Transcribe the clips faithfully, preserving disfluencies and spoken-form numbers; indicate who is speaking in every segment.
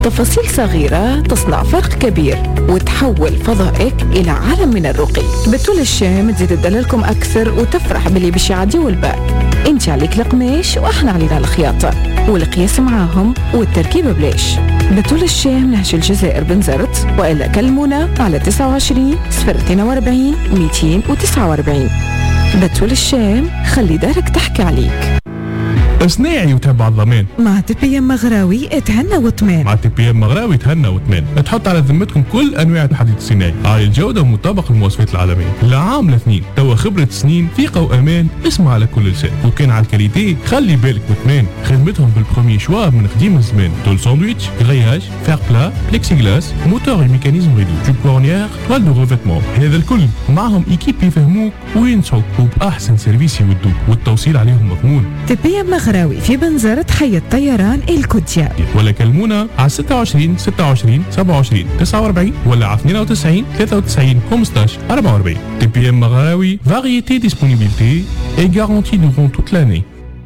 Speaker 1: تفاصيل صغيرة تصنع فرق كبير وتحول فضائك إلى عالم من الرقي. بتول الشام تزيد تدللكم أكثر وتفرح باللي باش يعدي والباقي. انت عليك القماش واحنا علينا الخياطة والقياس معاهم والتركيبة بلاش. بتول الشام نهج الجزائر بنزرت، وإلا كلمونا على تسعة وعشرين صفر اثنين وأربعين مئتين وتسعة وأربعين. بتول الشام خلي دارك تحكي عليك.
Speaker 2: صناعي وتبع الضمان
Speaker 3: مع تي بي ام مغراوي اتهنى وطمان.
Speaker 2: مع تي بي ام مغراوي اتهنى وطمان. تحط على ذمتكم كل انواع الحديد الصناعي عالي الجوده ومطابق للمواصفات العالميه. لا عام لا اثنين، توا خبره سنين، ثقه وامان. اسمع على كل لسان. وكان على الكاليتي خلي بالك وطمان. خدمتهم بالبروميي شوا من قديم الزمان. تول ساندويتش، غرياج، فير بلا، بليكسي غلاس، موتور وميكانيزم ريدو، تيوب كورنيير، توال دو ريفيتمون. هذا الكل معهم ايكيب يفهموك وينصحوك وباحسن سيرفيس يودوك، والتوصيل عليهم مضمون.
Speaker 3: تي بي ام مغراوي في بنزرت حي الطيران الكوديا.
Speaker 2: ولا كلمونا على ستة وعشرين ستة وعشرين سبعة وعشرين تسعة وأربعين ولا على اثنين وتسعين ثلاثة وتسعين خمسطاش أربعة وأربعين. تي بي ام مغراوي، variété, disponibilité et garantie durant toute l'année.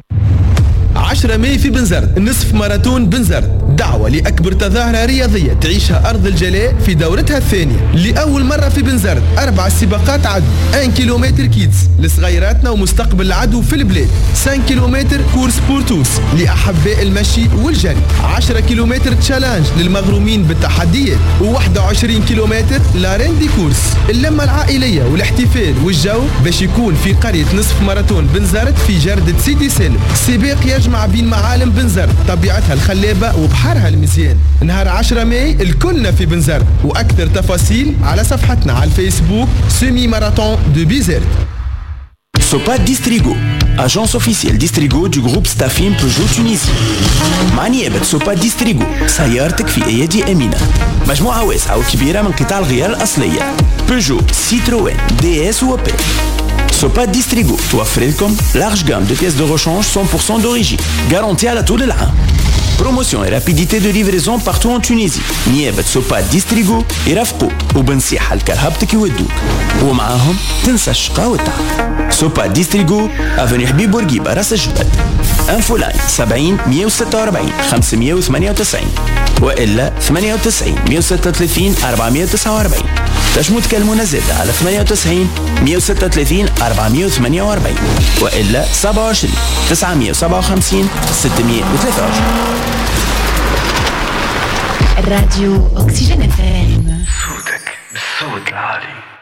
Speaker 4: عشرة ماي في بنزرت، نصف ماراثون بنزرت، دعوة لأكبر تظاهرة رياضية تعيشها أرض الجلاء في دورتها الثانية لأول مرة في بنزرت. أربع سباقات عدو، واحد كيلومتر كيدز لصغيراتنا ومستقبل العدو في البلاد، خمسة كيلومتر كورس بورتوس لأحباء المشي والجري، عشرة كيلومتر تشالنج للمغرومين بالتحديات، وواحد وعشرين كيلومتر لارين دي كورس. اللمة العائلية والاحتفال والجو باش يكون في قرية نصف ماراثون بنزرت في جردة سيدي سالم. سباق يجمع بين معالم بنزرت طبيعتها الخلابة وبحرها المزيان. نهار عشرة ماي الكلنا في بنزرت، وأكثر تفاصيل على صفحتنا على الفيسبوك سيمي ماراثون دو بيزرت.
Speaker 5: Sopa Distrigo, agence officielle Distrigo du groupe Stafim Peugeot Tunisie. مع نيابة سوبا ديستريغو، سيارتك في أيدي أمينة. مجموعة واسعة وكبيرة من قطع الغيار الأصلية، بيجو، سيتروين، دي اس وبي. سوبا ديستريغو توفر لكم لارج جام دو بيس دو ريشانج مية بالمية d'origine، garantie على طول العام. بروموسيون et rapidité de livraison partout en Tunisie. نيابة سوبا ديستريغو يرافقوك وبنصيحة لكرهبتك يودوك، ومعاهم تنسى الشقا والتعب. سوبا ديستريغو افوني حبيب بورقيبة راس الجبل. انفو لاين سبعين مية وستة وأربعين خمسمية وثمانية وتسعين والا ثمانية وتسعين مية وستة وثلاثين أربعمية وتسعة وأربعين. تنجموا تكلمونا زاده على ثمانية وتسعين مية وستة وثلاثين أربعمية وثمانية وأربعين والا سبعة وعشرين تسعمية وسبعة وخمسين ستمية وثلاثة وعشرين.
Speaker 6: الراديو أكسجين اف ام،
Speaker 7: صوتك بالصوت العالي.